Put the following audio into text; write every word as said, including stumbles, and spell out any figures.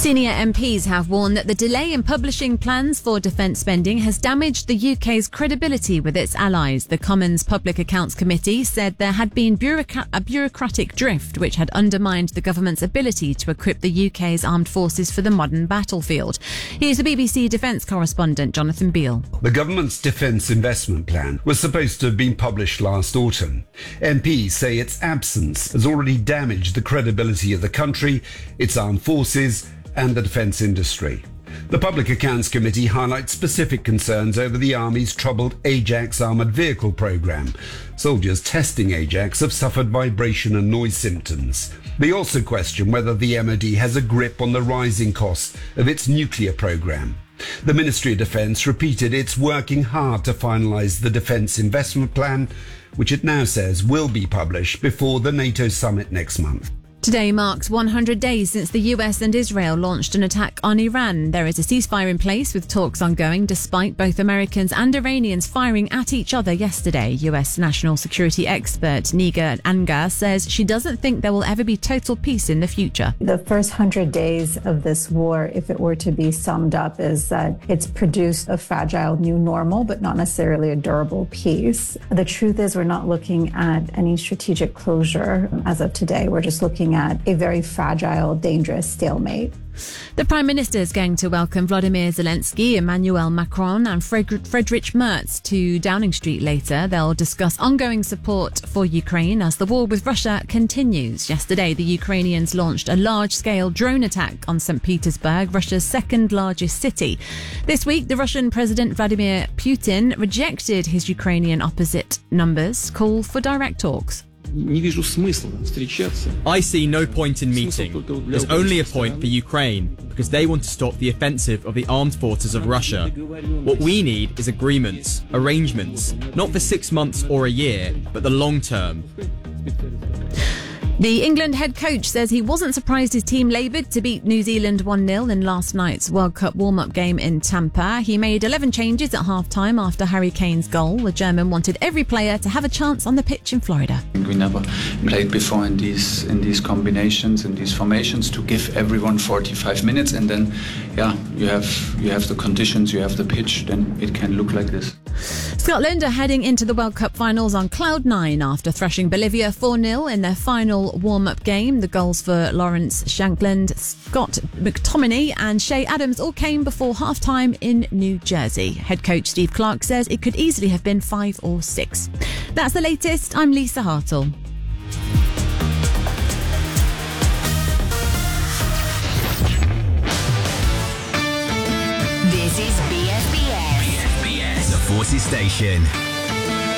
Senior M Ps have warned that the delay in publishing plans for defence spending has damaged the U K's credibility with its allies. The Commons Public Accounts Committee said there had been bureaucrat- a bureaucratic drift which had undermined the government's ability to equip the U K's armed forces for the modern battlefield. Here's the B B C defence correspondent Jonathan Beale. The government's defence investment plan was supposed to have been published last autumn. M Ps say its absence has already damaged the credibility of the country, its armed forces and the defence industry. The Public Accounts Committee highlights specific concerns over the Army's troubled Ajax armoured vehicle programme. Soldiers testing Ajax have suffered vibration and noise symptoms. They also question whether the M O D has a grip on the rising costs of its nuclear programme. The Ministry of Defence repeated it's working hard to finalise the Defence Investment Plan, which it now says will be published before the NATO summit next month. Today marks one hundred days since the U S and Israel launched an attack on Iran. There is a ceasefire in place with talks ongoing despite both Americans and Iranians firing at each other yesterday. U S national security expert Nigar Angar says she doesn't think there will ever be total peace in the future. The first hundred days of this war, if it were to be summed up, is that it's produced a fragile new normal, but not necessarily a durable peace. The truth is we're not looking at any strategic closure as of today. We're just looking at a very fragile, dangerous stalemate. The Prime Minister is going to welcome Vladimir Zelensky, Emmanuel Macron and Fred- Friedrich Merz to Downing Street later. They'll discuss ongoing support for Ukraine as the war with Russia continues. Yesterday, the Ukrainians launched a large-scale drone attack on Saint Petersburg, Russia's second largest city. This week, the Russian President Vladimir Putin rejected his Ukrainian opposite number's call for direct talks. I see no point in meeting. There's only a point for Ukraine, because they want to stop the offensive of the armed forces of Russia. What we need is agreements, arrangements, not for six months or a year, but the long term. The England head coach says he wasn't surprised his team laboured to beat New Zealand one nil in last night's World Cup warm-up game in Tampa. He made eleven changes at half-time after Harry Kane's goal. The German wanted every player to have a chance on the pitch in Florida. We never played before in these in these combinations, in these formations, to give everyone forty-five minutes, and then, yeah, you have you have the conditions, you have the pitch, then it can look like this. Scotland are heading into the World Cup finals on cloud nine after thrashing Bolivia four nil in their final warm-up game. The goals for Lawrence Shankland, Scott McTominay and Shea Adams all came before half-time in New Jersey. Head coach Steve Clarke says it could easily have been five or six. That's the latest. I'm Lisa Hartle. This is B S B S. B S B S, the Forces Station.